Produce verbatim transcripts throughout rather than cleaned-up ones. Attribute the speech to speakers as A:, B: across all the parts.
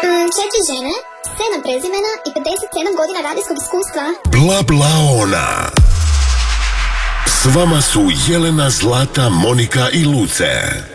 A: Mm, četiri žene, sedam prezimena i pedeset sedam godina radijskog iskustva.
B: Bla bla ona. S vama su Jelena, Zlata, Monika i Luce.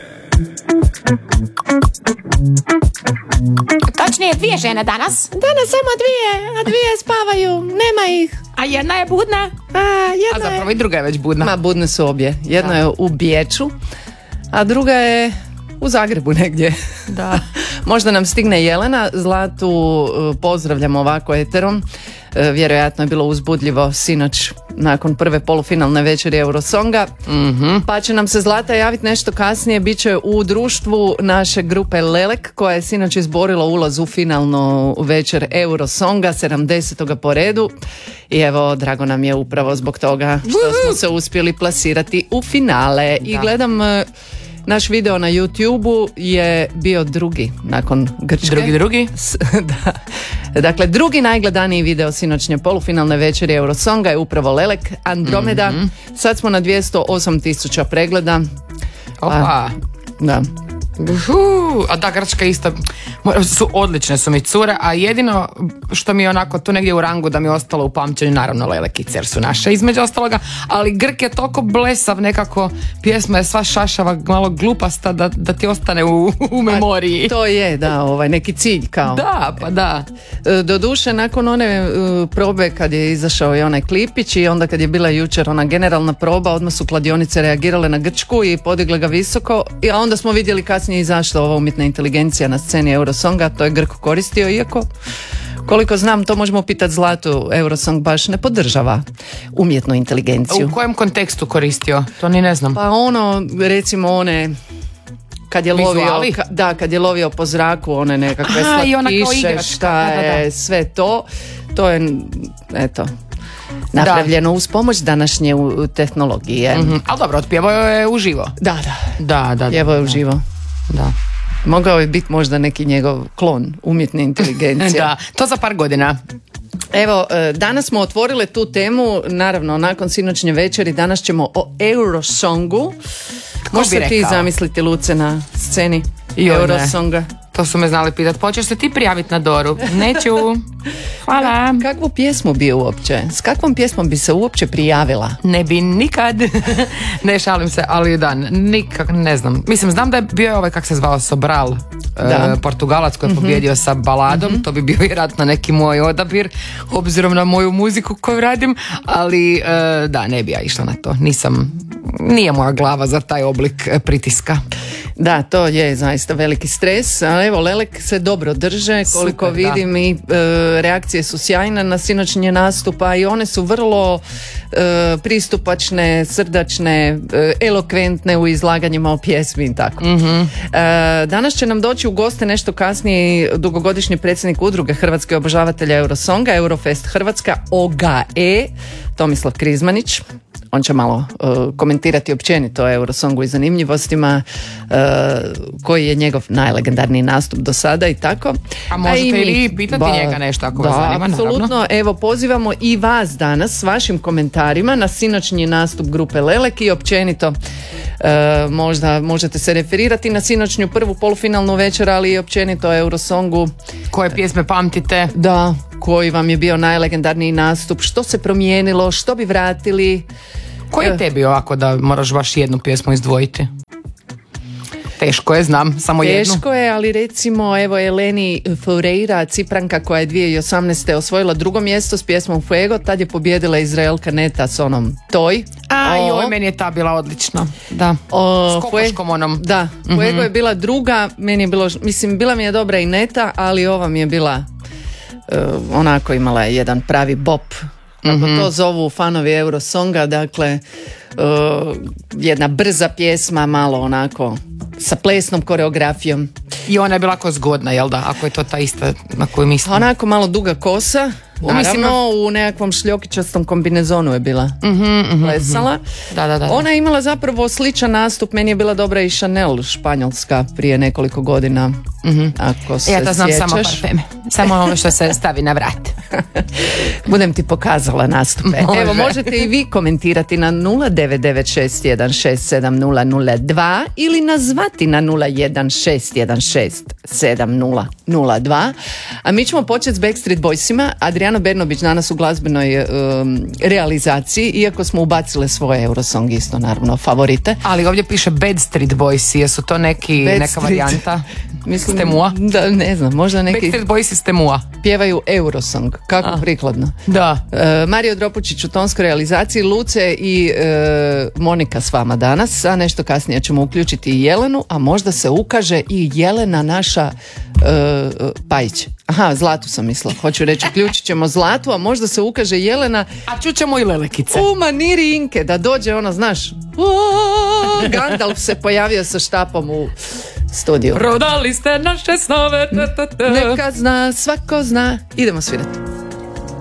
C: Točnije dvije žene danas.
D: Danas samo dvije, a dvije spavaju, nema ih.
C: A jedna je budna.
D: A, jedna
C: A zapravo i druga je već budna.
D: Ma, budne su obje. Jedna
C: Da.
D: je u Biječu, a druga je u Zagrebu negdje.
C: Da.
D: Možda nam stigne Jelena. Zlatu eh, pozdravljam ovako eterom. Eh, Vjerojatno je bilo uzbudljivo sinoć nakon prve polufinalne večeri Eurosonga.
C: Mhm.
D: Pa će nam se Zlata javiti nešto kasnije. Biće u društvu naše grupe Lelek, koja je sinoć izborila ulaz u finalnu večer Eurosonga, sedamdesetoga po redu. I evo, drago nam je upravo zbog toga što smo se uspjeli plasirati u finale. I
C: Da.
D: gledam, eh, naš video na YouTubeu je bio drugi nakon Grčke.
C: Drugi, drugi.
D: S- da. Dakle, drugi najgledaniji video sinoćnje polufinalne večeri Eurosonga je upravo Lelek, Andromeda.
C: Mhm.
D: Sad smo na dvjesto osam tisuća pregleda.
C: Opa.
D: Da.
C: Uhu, a da, Grčka isto mo- su odlične su mi cure, a jedino što mi je onako tu negdje u rangu da mi je ostalo u pamćenju, naravno Lelekice jer su naše između ostaloga, ali Grk je toliko blesav nekako, pjesma je sva šašava, malo glupasta da, da ti ostane u, u memoriji.
D: To je, da, ovaj, neki cilj kao.
C: Da, pa da.
D: E, Doduše, nakon one e, probe kad je izašao i onaj klipić i onda kad je bila jučer ona generalna proba, odmah su kladionice reagirale na Grčku i podigle ga visoko, i a onda smo vidjeli kasnije i zašto ova umjetna inteligencija na sceni Eurosonga, to je Grko koristio, iako koliko znam, to možemo pitati Zlatu, Eurosong baš ne podržava umjetnu inteligenciju.
C: U kojem kontekstu koristio? To ni ne znam.
D: Pa ono, recimo one kad je lovio,
C: Vizuali?
D: ka- da, kad je lovio po zraku one nekakve
C: Aha, i ona kao
D: slatkiše,
C: igračka,
D: šta
C: da, da, da.
D: je, sve to, to je, eto, napravljeno uz pomoć današnje u- tehnologije.
C: Mhm. Ali dobro, otpjevao je uživo.
D: Da, da,
C: Da, da, da.
D: evo je uživo.
C: Da.
D: Mogao je biti možda neki njegov klon umjetne inteligencije.
C: Da, to za par godina.
D: Evo, e, danas smo otvorile tu temu, naravno, nakon sinoćnje večeri, danas ćemo o Eurosongu. Možeš
C: bi
D: se ti
C: rekao?
D: zamisliti, Luce, na sceni
C: Joj, ne.
D: Eurosonga?
C: To su me znali pitati. Počeš se ti prijaviti na Doru? Neću. Hvala.
D: Kakvu pjesmu bi uopće? S kakvom pjesmom bi se uopće prijavila?
C: Ne bi nikad. Ne, šalim se, ali da, nikak, ne znam. Mislim, znam da je bio ovaj, kak se zvao, Sobral,
D: Da.
C: e, Portugalac koji je pobjedio sa baladom. To bi bio vjerojatno neki moj odabir, obzirom na moju muziku koju radim, ali e, da, ne bi ja išla na to. Nisam, nije moja glava za taj oblik e, pritiska.
D: Da, to je zaista veliki stres, a evo, Lelek se dobro drže, koliko
C: Super, da.
D: vidim, i e, reakcije su sjajne na sinoćnje nastupa i one su vrlo e, pristupačne, srdačne, e, elokventne u izlaganjima o pjesmi i tako. E, danas će nam doći u goste nešto kasnije dugogodišnji predsjednik udruge Hrvatske obožavatelja Eurosonga, Eurofest Hrvatska, O G E, Tomislav Krizmanić. On će malo uh, komentirati općenito o Eurosongu i zanimljivostima, uh, koji je njegov najlegendarniji nastup do sada i tako.
C: A možete
D: i mi-
C: i vi pitati njega nešto ako
D: da,
C: vas zanima,
D: apsolutno.
C: naravno.
D: Evo, pozivamo i vas danas s vašim komentarima na sinoćnji nastup grupe Lelek i općenito uh, možda možete se referirati na sinoćnju prvu polufinalnu večer, ali i općenito o Eurosongu.
C: Koje pjesme pamtite?
D: Da, koji vam je bio najlegendarniji nastup, što se promijenilo, što bi vratili.
C: Koji je tebi ovako da moraš baš jednu pjesmu izdvojiti? Teško je, znam, samo jednu.
D: Teško je, ali recimo evo Eleni Foureira, Cipranka, koja je dvije tisuće osamnaeste osvojila drugo mjesto s pjesmom Fuego, tad je pobjedila Izraelka Neta s onom Toj.
C: A,
D: O,
C: joj, meni je ta bila odlična. Da.
D: o,
C: S kokoškom onom.
D: Da, Fuego je bila druga, meni je bilo, mislim, bila mi je dobra i Neta, ali ova mi je bila e, onako, imala je jedan pravi bop, kako to zovu fanovi Eurosonga, dakle e, jedna brza pjesma, malo onako sa plesnom koreografijom.
C: I ona je bila ako zgodna, jel da? Ako je to ta ista na koju mislim.
D: Onako malo duga kosa, naravno
C: Mislim,
D: u nekakvom šljokičastom kombinezonu je bila plesala.
C: Da, da, da.
D: Ona je imala zapravo sličan nastup, meni je bila dobra i Chanel španjolska prije nekoliko godina, ako se
C: Ja to znam
D: sjećaš.
C: samo parfeme. Samo ono što se stavi na vrat.
D: Budem ti pokazala nastupe.
C: Može.
D: Evo, možete i vi komentirati na nula devet devet šest jedan šest sedam nula nula dva ili nazvati na nula jedan šest jedan šest sedam nula nula dva. A mi ćemo početi s Backstreet Boysima. Adriano Bernobić danas u glazbenoj um, realizaciji, iako smo ubacile svoje Eurosong isto, naravno, favorite.
C: Ali ovdje piše Bad Street Boys, jesu to neki,
D: Bad
C: neka
D: Street.
C: varijanta?
D: Mislim,
C: Stemua?
D: Da, ne znam, možda neki
C: Backstreet Boys iz Stemua.
D: pjevaju Eurosong, kako
C: A.
D: prikladno.
C: Da.
D: E, Mario Dropučić u tonskoj realizaciji, Luce i e, Monika s vama danas, a nešto kasnije ćemo uključiti i Jelenu, a možda se ukaže i Jelena naša e, Pajić. Aha, Zlatu sam mislila, hoću reći uključit ćemo Zlatu, a možda se ukaže Jelena
C: A čućemo i lelekice.
D: u maniri Inke, da dođe ona, znaš, o, Gandalf se pojavio sa štapom u studiju.
C: Prodali ste naše snove.
D: Neka zna, svako zna. Idemo svirati.